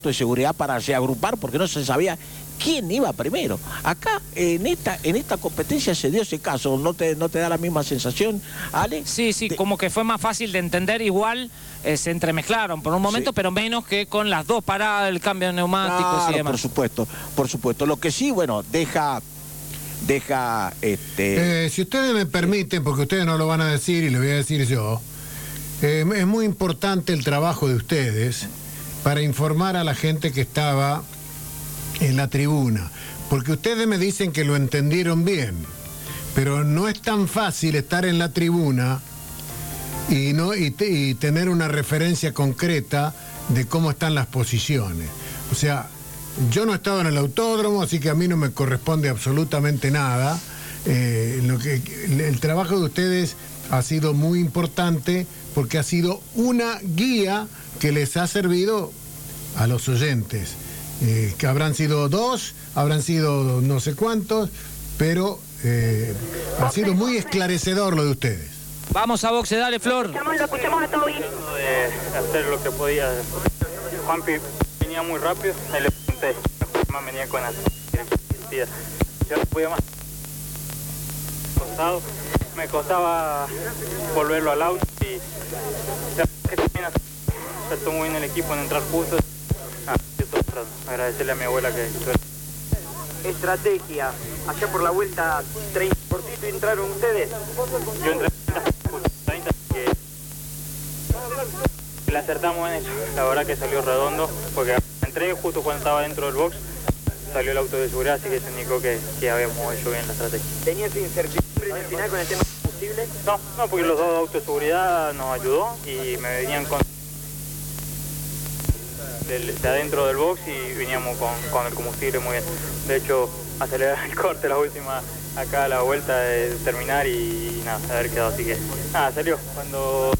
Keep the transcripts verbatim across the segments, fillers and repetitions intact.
de seguridad para reagrupar porque no se sabía quién iba primero. Acá en esta en esta competencia se dio ese caso. ¿No te, no te da la misma sensación, Ale? Sí, sí, te... como que fue más fácil de entender. Igual eh, se entremezclaron por un momento, sí, pero menos que con las dos paradas, el cambio de neumáticos, claro, y demás. Por supuesto, por supuesto. Lo que sí, bueno, deja... deja este... Eh, si ustedes me permiten, porque ustedes no lo van a decir y lo voy a decir yo, eh, es muy importante el trabajo de ustedes para informar a la gente que estaba en la tribuna, porque ustedes me dicen que lo entendieron bien, pero no es tan fácil estar en la tribuna y, no, y, te, y tener una referencia concreta de cómo están las posiciones. O sea, yo no he estado en el autódromo, así que a mí no me corresponde absolutamente nada. Eh, lo que, el, el trabajo de ustedes ha sido muy importante porque ha sido una guía que les ha servido a los oyentes, eh, que habrán sido dos, habrán sido no sé cuántos, pero eh, ha sido muy esclarecedor lo de ustedes. Vamos a boxe, dale, Flor. Lo escuchamos, lo escuchamos a Toby. De hacer lo que podía. Juanpi venía muy rápido, ahí le pregunté, más venía con la yo no podía más. Costado, me costaba volverlo al auto y saltó muy bien el equipo en entrar justo. Ah, yo todo tratando. Agradecerle a mi abuela que... Estrategia, allá por la vuelta treinta cortito entraron ustedes. Yo entré treinta, que le acertamos en eso. La verdad que salió redondo, porque entré justo cuando estaba dentro del box, salió el auto de seguridad, así que se indicó que, que habíamos hecho bien la estrategia. ¿Tenías incertidumbre en el final con el tema combustible? No, no, porque los dos autos de seguridad nos ayudó y me venían con de, de adentro del box y veníamos con, con el combustible muy bien. De hecho, acelerar el corte la última acá a la vuelta de terminar y, y nada, haber quedado, así que nada, salió. Cuando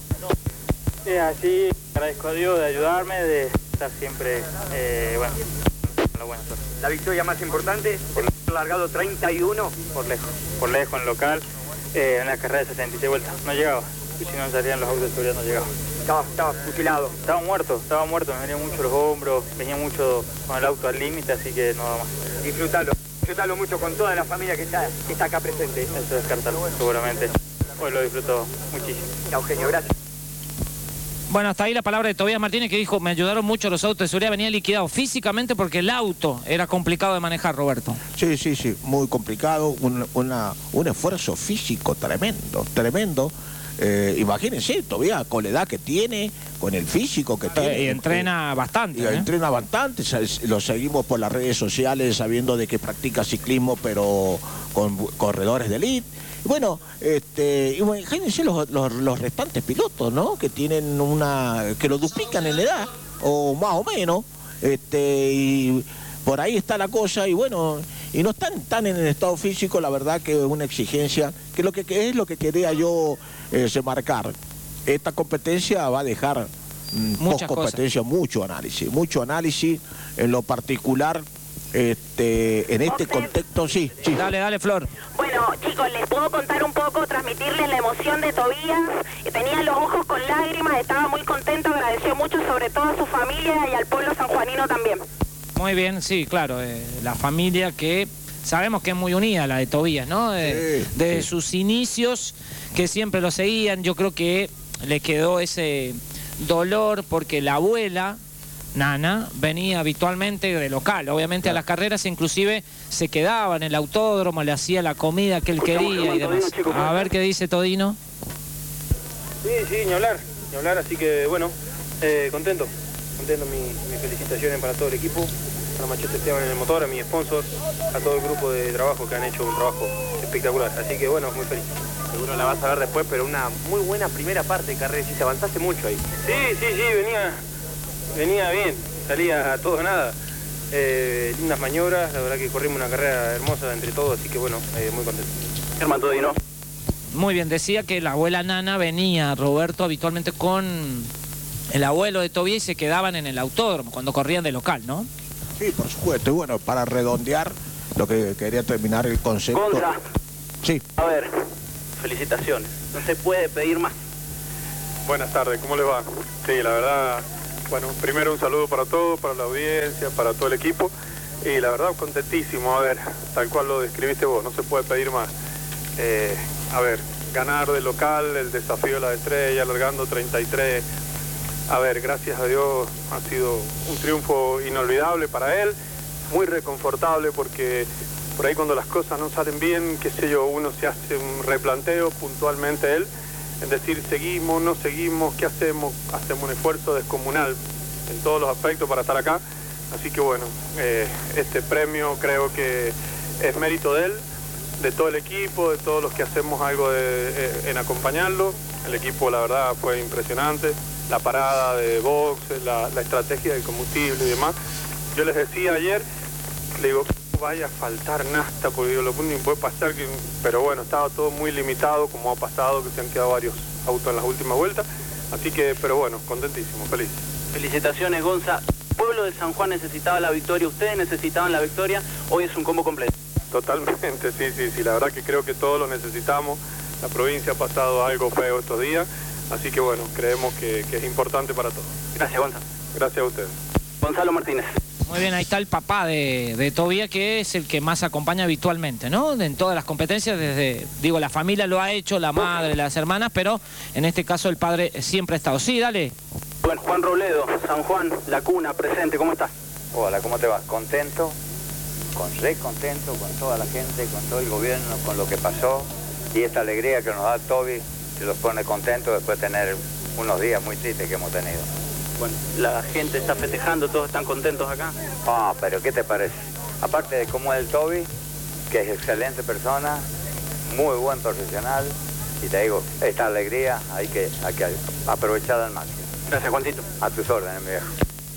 es así, agradezco a Dios de ayudarme, de estar siempre, eh, bueno, con la buena suerte. La victoria más importante, por el largado treinta y uno. Por lejos, por lejos en local, eh, en la carrera de sesenta y seis vueltas, no llegaba. Y si no salían los autos de seguridad no llegaba. Estaba, estaba fusilado. Estaba muerto, estaba muerto, me venían mucho los hombros, venía mucho con el auto al límite, así que no da más. Disfrutalo, disfrutalo mucho con toda la familia que está, que está acá presente. Eso descartarlo, seguramente. Hoy lo disfruto muchísimo. Chao, Eugenio, gracias. Bueno, hasta ahí la palabra de Tobías Martínez, que dijo, me ayudaron mucho los autos de seguridad, venía liquidado físicamente porque el auto era complicado de manejar, Roberto. Sí, sí, sí, muy complicado, un, una, un esfuerzo físico tremendo, tremendo. Eh, imagínense, todavía con la edad que tiene, con el físico que tiene. Y entrena bastante. Y ¿eh? entrena bastante, lo seguimos por las redes sociales sabiendo de que practica ciclismo, pero con corredores de elite. Bueno, este, imagínense los, los, los restantes pilotos, ¿no? Que tienen una, que lo duplican en edad, o más o menos, este, y por ahí está la cosa, y bueno, y no están tan en el estado físico, la verdad que es una exigencia, que, lo que, que es lo que quería yo eh, remarcar. Esta competencia va a dejar post competencia mucho análisis, mucho análisis en lo particular. Este, en este contexto, sí, sí. Dale, dale, Flor. Bueno, chicos, les puedo contar un poco, transmitirles la emoción de Tobías. Tenía los ojos con lágrimas, estaba muy contento, agradeció mucho sobre todo a su familia y al pueblo sanjuanino también. Muy bien, sí, claro, eh, la familia que sabemos que es muy unida, la de Tobías, ¿no? De, sí, de sí. sus inicios, que siempre lo seguían, yo creo que le quedó ese dolor porque la abuela Nana venía habitualmente de local, obviamente claro. a las carreras, inclusive se quedaba en el autódromo, le hacía la comida que él quería y demás. A ver qué dice Todino. Sí, sí, ni hablar, ni hablar, así que bueno, eh, contento, contento, mi, mis felicitaciones para todo el equipo, para Machete Esteban en el motor, a mis sponsors, a todo el grupo de trabajo que han hecho un trabajo espectacular, así que bueno, muy feliz. Seguro la vas a ver después, pero una muy buena primera parte de carrera, si te avanzaste mucho ahí. Sí, sí, sí, venía... Venía bien, salía a todo o nada, eh, lindas maniobras, la verdad que corrimos una carrera hermosa entre todos, así que bueno, eh, muy contento. Germán Todino. Muy bien, decía que la abuela Nana venía, Roberto, habitualmente con el abuelo de Tobías y se quedaban en el autódromo cuando corrían de local, ¿no? Sí, por supuesto, y bueno, para redondear lo que quería terminar el concepto... Contra. Sí. A ver, felicitaciones, no se puede pedir más. Buenas tardes, ¿cómo les va? Sí, la verdad... Bueno, primero un saludo para todos, para la audiencia, para todo el equipo. Y la verdad, contentísimo. A ver, tal cual lo describiste vos, no se puede pedir más. Eh, a ver, ganar de local, el desafío de la estrella, alargando treinta y tres. A ver, gracias a Dios ha sido un triunfo inolvidable para él, muy reconfortable porque por ahí cuando las cosas no salen bien, qué sé yo, uno se hace un replanteo puntualmente él, en decir seguimos, no seguimos, qué hacemos, hacemos un esfuerzo descomunal en todos los aspectos para estar acá. Así que bueno, eh, este premio creo que es mérito de él, de todo el equipo, de todos los que hacemos algo de, eh, en acompañarlo. El equipo la verdad fue impresionante, la parada de box, la, la estrategia del combustible y demás. Yo les decía ayer, le digo, no vaya a faltar nafta, porque digo, lo único que puede pasar, que, pero bueno, estaba todo muy limitado, como ha pasado, que se han quedado varios autos en las últimas vueltas. Así que, pero bueno, contentísimo, feliz. Felicitaciones, Gonza. El pueblo de San Juan necesitaba la victoria, ustedes necesitaban la victoria, hoy es un combo completo. Totalmente, sí, sí, sí, la verdad que creo que todos lo necesitamos, la provincia ha pasado algo feo estos días, así que bueno, creemos que, que es importante para todos. Gracias, Gonza. Gracias a ustedes. Gonzalo Martínez. Muy bien, ahí está el papá de, de Tobías, que es el que más acompaña habitualmente, ¿no? En todas las competencias, desde, digo, la familia lo ha hecho, la madre, las hermanas, pero en este caso el padre siempre ha estado. Sí, dale. Bueno, Juan Robledo, San Juan, La Cuna, presente, ¿cómo estás? Hola, ¿cómo te va? Contento, con re contento con toda la gente, con todo el gobierno, con lo que pasó y esta alegría que nos da Toby, que los pone contentos después de tener unos días muy tristes que hemos tenido. Bueno, la gente está festejando, todos están contentos acá. Ah, pero ¿qué te parece? Aparte de cómo es el Toby, que es excelente persona, muy buen profesional, y te digo, esta alegría hay que, hay que aprovecharla al máximo. Gracias, Juancito. A tus órdenes, mi viejo.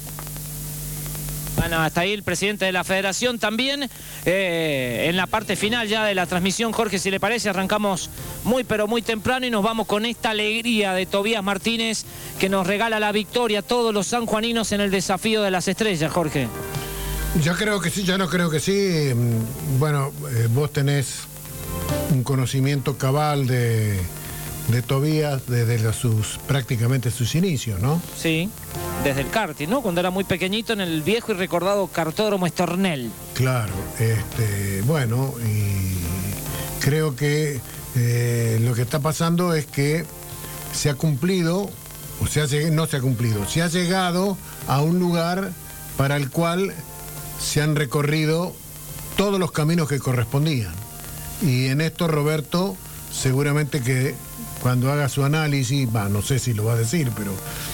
Bueno, hasta ahí el presidente de la federación también. Eh, en la parte final ya de la transmisión, Jorge, si le parece, arrancamos muy pero muy temprano y nos vamos con esta alegría de Tobías Martínez, que nos regala la victoria a todos los sanjuaninos en el desafío de las estrellas, Jorge. Yo creo que sí, yo no creo que sí. Bueno, eh, vos tenés un conocimiento cabal de, de Tobías desde los, sus prácticamente sus inicios, ¿no? Sí, desde el karting, ¿no? Cuando era muy pequeñito en el viejo y recordado Cartódromo Estornel. Claro, este, bueno, y creo que eh, lo que está pasando es que se ha cumplido, o sea, no se ha cumplido, se ha llegado a un lugar para el cual se han recorrido todos los caminos que correspondían. Y en esto Roberto seguramente que cuando haga su análisis, bah, no sé si lo va a decir, pero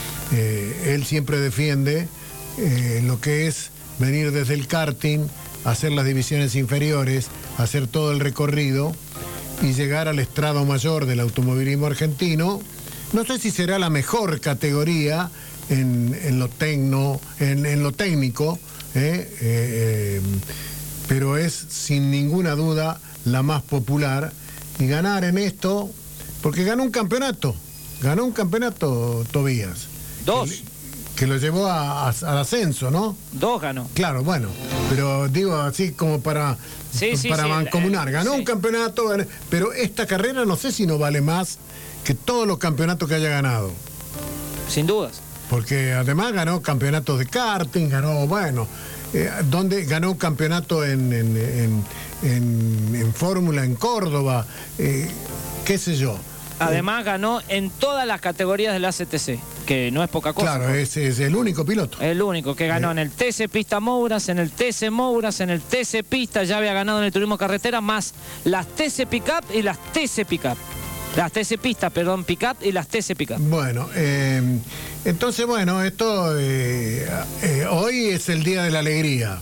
eh, él siempre defiende eh, lo que es venir desde el karting, hacer las divisiones inferiores, hacer todo el recorrido y llegar al estrado mayor del automovilismo argentino. No sé si será la mejor categoría en, en lo tecno, en, en lo técnico, eh, eh, pero es sin ninguna duda la más popular, y ganar en esto, porque ganó un campeonato, ganó un campeonato Tobías. Dos. Que, que lo llevó a, a, al ascenso, ¿no? Dos ganó. Claro, bueno, pero digo así como para, sí, sí, para sí, mancomunar. el, Ganó sí. un campeonato, pero esta carrera no sé si no vale más que todos los campeonatos que haya ganado. Sin dudas. Porque además ganó campeonatos de karting, ganó, bueno, eh, donde ganó un campeonato en, en, en, en, en Fórmula, en Córdoba, eh, qué sé yo. Además ganó en todas las categorías del A C T C, que no es poca cosa. Claro, es, es el único piloto. El único que ganó eh. en el T C Pista Mouras, en el T C Mouras, en el T C Pista, ya había ganado en el Turismo Carretera, más las T C Pickup y las T C Pickup. Las T C Pista, perdón, Pickup y las T C Pickup. Bueno, eh, entonces, bueno, esto eh, eh, hoy es el Día de la Alegría,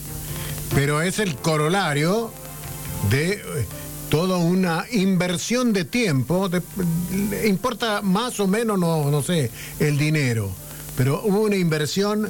pero es el corolario de eh, toda una inversión de tiempo, de, de, importa más o menos, no, no sé, el dinero, pero hubo una inversión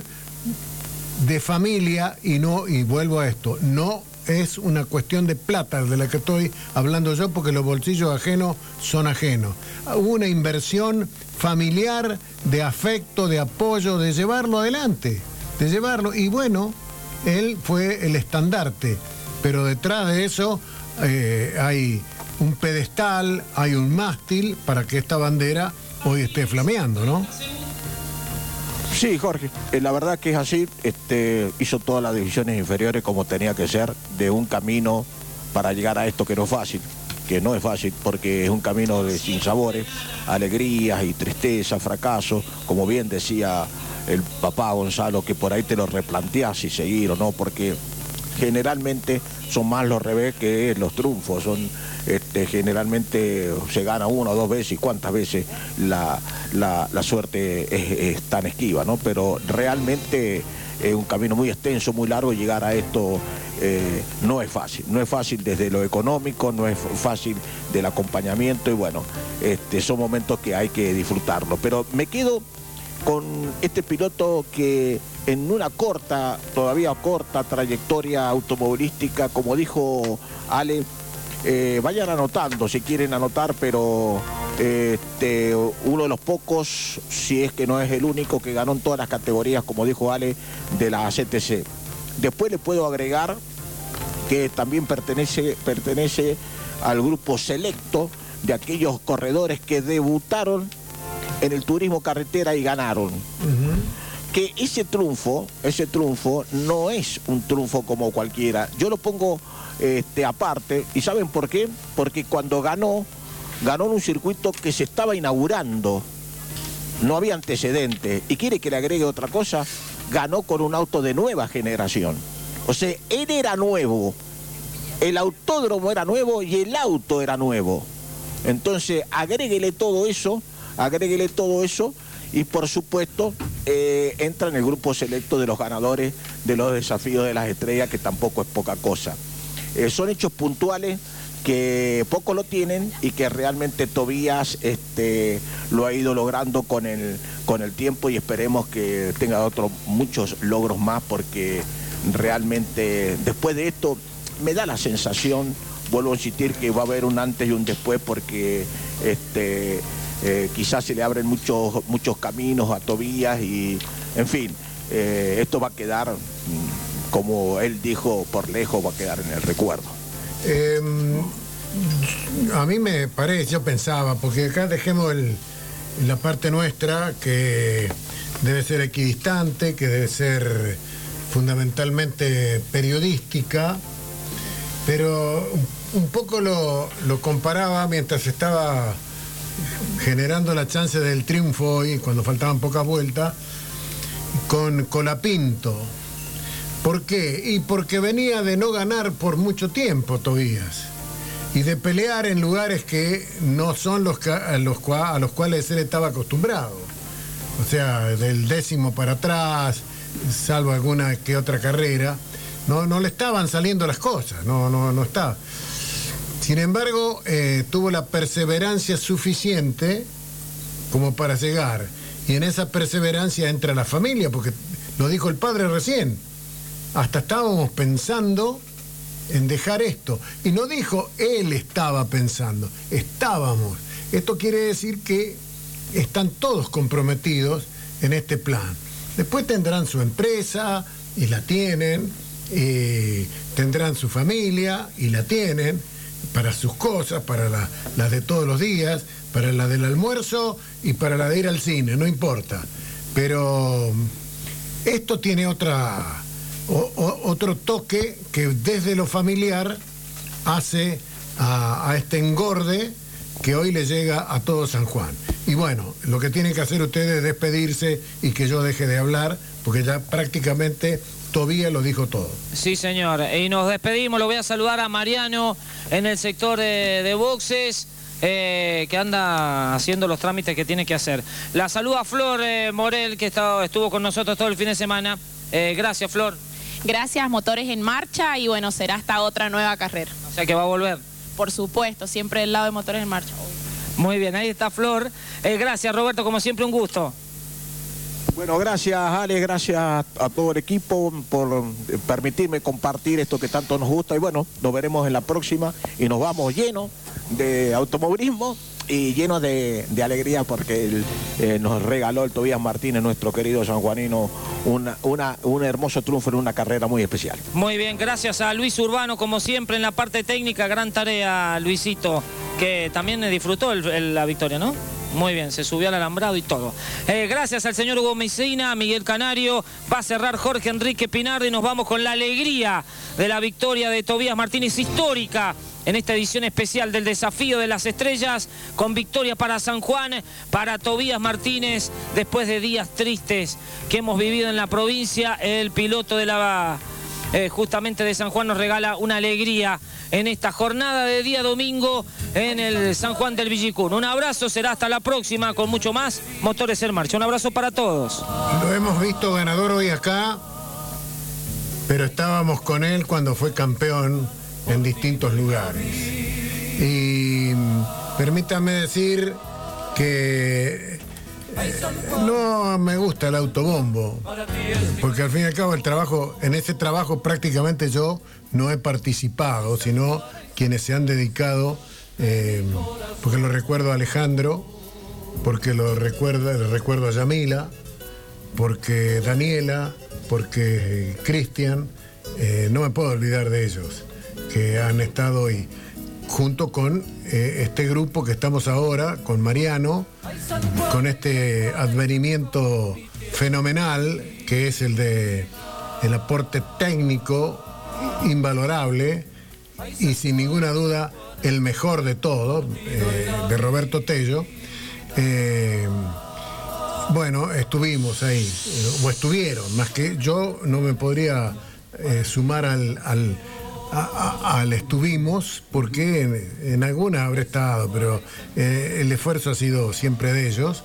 de familia y no, y vuelvo a esto, no es una cuestión de plata de la que estoy hablando yo, porque los bolsillos ajenos son ajenos. Hubo una inversión familiar, de afecto, de apoyo, de llevarlo adelante, de llevarlo, y bueno, él fue el estandarte, pero detrás de eso eh, hay un pedestal, hay un mástil para que esta bandera hoy esté flameando, ¿no? Sí, Jorge, eh, la verdad que es así, este, hizo todas las divisiones inferiores como tenía que ser, de un camino para llegar a esto que no es fácil, que no es fácil porque es un camino de sinsabores, alegrías y tristezas, fracasos, como bien decía el papá Gonzalo, que por ahí te lo replanteás si seguir o no, porque generalmente son más los revés que los triunfos, son este, generalmente se gana una o dos veces y cuántas veces la, la, la suerte es, es tan esquiva, ¿no? Pero realmente es un camino muy extenso, muy largo, llegar a esto eh, no es fácil, no es fácil desde lo económico, no es fácil del acompañamiento y bueno, este, son momentos que hay que disfrutarlo, pero me quedo con este piloto que en una corta, todavía corta trayectoria automovilística, como dijo Ale, eh, vayan anotando si quieren anotar, pero eh, este, uno de los pocos, si es que no es el único, que ganó en todas las categorías, como dijo Ale, de la C T C. Después le puedo agregar que también pertenece, pertenece al grupo selecto de aquellos corredores que debutaron en el turismo carretera y ganaron. Uh-huh. Que ese triunfo, ese triunfo no es un triunfo como cualquiera. Yo lo pongo este, aparte, ¿y saben por qué? Porque cuando ganó, ganó en un circuito que se estaba inaugurando, no había antecedentes. ¿Y quiere que le agregue otra cosa? Ganó con un auto de nueva generación. O sea, él era nuevo, el autódromo era nuevo y el auto era nuevo. Entonces, agréguele todo eso, agréguele todo eso y por supuesto eh, entra en el grupo selecto de los ganadores de los desafíos de las estrellas, que tampoco es poca cosa. Eh, son hechos puntuales que pocos lo tienen y que realmente Tobías este, lo ha ido logrando con el, con el tiempo y esperemos que tenga otros muchos logros más, porque realmente después de esto me da la sensación, vuelvo a insistir, que va a haber un antes y un después, porque este, eh, quizás se le abren muchos, muchos caminos a Tobías y, en fin, eh, esto va a quedar, como él dijo, por lejos, va a quedar en el recuerdo. Eh, a mí me parece, yo pensaba, porque acá dejemos el, la parte nuestra, que debe ser equidistante, que debe ser fundamentalmente periodística, pero un poco lo, lo comparaba mientras estaba generando la chance del triunfo hoy, cuando faltaban pocas vueltas, con Colapinto. ¿Por qué? Y porque venía de no ganar por mucho tiempo Tobías y de pelear en lugares que no son los, a, los, a los cuales él estaba acostumbrado. O sea, del décimo para atrás, salvo alguna que otra carrera, no, no le estaban saliendo las cosas, no, no, no estaba. Sin embargo, eh, tuvo la perseverancia suficiente como para llegar. Y en esa perseverancia entra la familia, porque lo dijo el padre recién. Hasta estábamos pensando en dejar esto. Y no dijo él estaba pensando, estábamos. Esto quiere decir que están todos comprometidos en este plan. Después tendrán su empresa, y la tienen, y tendrán su familia, y la tienen, para sus cosas, para la, las de todos los días, para la del almuerzo y para la de ir al cine, no importa. Pero esto tiene otra... O, o, otro toque que desde lo familiar hace a, a este engorde que hoy le llega a todo San Juan. Y bueno, lo que tienen que hacer ustedes es despedirse y que yo deje de hablar, porque ya prácticamente Tobías lo dijo todo. Sí, señor. Y nos despedimos. Lo voy a saludar a Mariano en el sector de, de boxes, eh, que anda haciendo los trámites que tiene que hacer. La saluda Flor eh, Morel, que está, estuvo con nosotros todo el fin de semana. Eh, gracias, Flor. Gracias, Motores en Marcha, y bueno, será hasta otra nueva carrera. O sea que va a volver. Por supuesto, siempre del lado de Motores en Marcha. Muy bien, ahí está Flor. Eh, gracias, Roberto, como siempre, un gusto. Bueno, gracias, Ale, gracias a todo el equipo por permitirme compartir esto que tanto nos gusta. Y bueno, nos veremos en la próxima y nos vamos llenos de automovilismo y llenos de, de alegría, porque él, eh, nos regaló el Tobías Martínez, nuestro querido sanjuanino, una, una, un hermoso triunfo en una carrera muy especial. Muy bien, gracias a Luis Urbano, como siempre, en la parte técnica. Gran tarea, Luisito, que también disfrutó el, el, la victoria, ¿no? Muy bien, se subió al alambrado y todo. Eh, gracias al señor Hugo Mesina, Miguel Canario. Va a cerrar Jorge Enrique Pinardi y nos vamos con la alegría de la victoria de Tobías Martínez, histórica en esta edición especial del Desafío de las Estrellas, con victoria para San Juan, para Tobías Martínez, después de días tristes que hemos vivido en la provincia. El piloto de la eh, justamente de San Juan nos regala una alegría en esta jornada de día domingo en el San Juan del Villicún. Un abrazo, será hasta la próxima con mucho más Motores en Marcha. Un abrazo para todos. Lo hemos visto ganador hoy acá, pero estábamos con él cuando fue campeón en distintos lugares. Y permítame decir que eh, no me gusta el autobombo, porque al fin y al cabo el trabajo, en ese trabajo prácticamente yo no he participado, sino quienes se han dedicado, eh, porque lo recuerdo a Alejandro, porque lo recuerdo, lo recuerdo a Yamila, porque Daniela, porque Cristian, eh, no me puedo olvidar de ellos, que han estado hoy junto con eh, este grupo que estamos ahora, con Mariano, con este advenimiento fenomenal que es el de el aporte técnico invalorable y sin ninguna duda el mejor de todos, eh, de Roberto Tello. Eh, bueno, estuvimos ahí, o estuvieron, más que yo no me podría eh, sumar al, al A, a, al estuvimos, porque en, en alguna habré estado, pero eh, el esfuerzo ha sido siempre de ellos.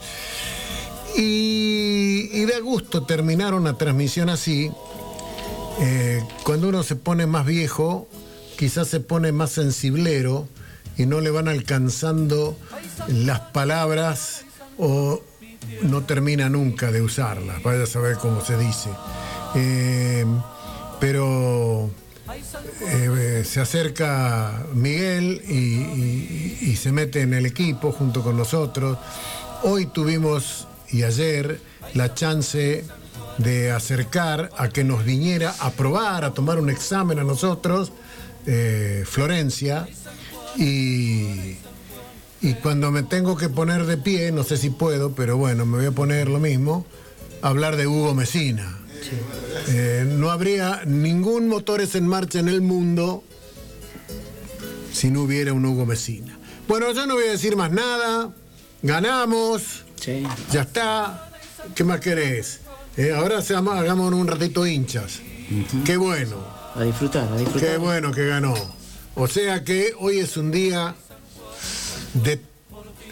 Y, y da gusto terminar una transmisión así. Eh, cuando uno se pone más viejo, quizás se pone más sensiblero y no le van alcanzando las palabras o no termina nunca de usarlas. Vaya a saber cómo se dice. Eh, pero... Eh, se acerca Miguel y, y, y se mete en el equipo junto con nosotros. Hoy tuvimos, y ayer, la chance de acercar a que nos viniera a probar, a tomar un examen a nosotros, eh, Florencia, y, y cuando me tengo que poner de pie, no sé si puedo, pero bueno, me voy a poner lo mismo, hablar de Hugo Mesina. Sí. Eh, no habría ningún Motores en Marcha en el mundo si no hubiera un Hugo Mesina. Bueno, yo no voy a decir más nada. Ganamos. Sí. Ya está. ¿Qué más querés? Eh, ahora se llama, hagamos un ratito hinchas. Uh-huh. Qué bueno. A disfrutar, a disfrutar. Qué bueno que ganó. O sea que hoy es un día de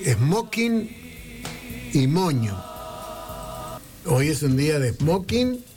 smoking y moño. Hoy es un día de smoking